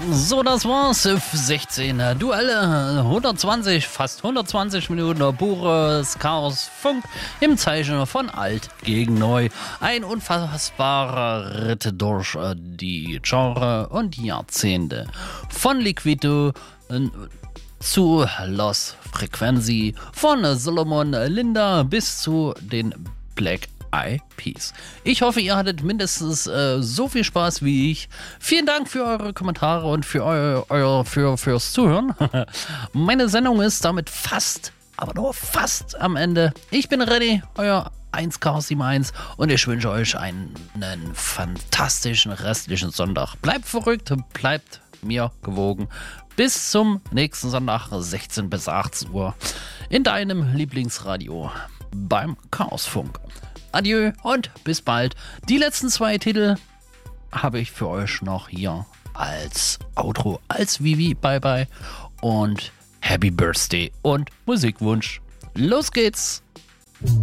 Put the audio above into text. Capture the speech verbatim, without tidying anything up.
So, das war's. sechzehn Duelle, hundertzwanzig, fast hundertzwanzig Minuten pures Chaos Funk im Zeichen von alt gegen neu. Ein unfassbarer Ritt durch die Genre und die Jahrzehnte. Von Liquido zu Los Frequency, von Solomon Linda bis zu den Black Eyed Peas. Ich hoffe, ihr hattet mindestens äh, so viel Spaß wie ich. Vielen Dank für eure Kommentare und für euer, euer für, fürs Zuhören. Meine Sendung ist damit fast, aber nur fast am Ende. Ich bin ready, euer eins Chaos siebenundsiebzig und ich wünsche euch einen, einen fantastischen restlichen Sonntag. Bleibt verrückt, bleibt mir gewogen. Bis zum nächsten Sonntag, sechzehn bis achtzehn Uhr, in deinem Lieblingsradio beim Chaosfunk. Adieu und bis bald. Die letzten zwei Titel habe ich für euch noch hier als Outro, als Vivi. Bye bye und Happy Birthday und Musikwunsch. Los geht's!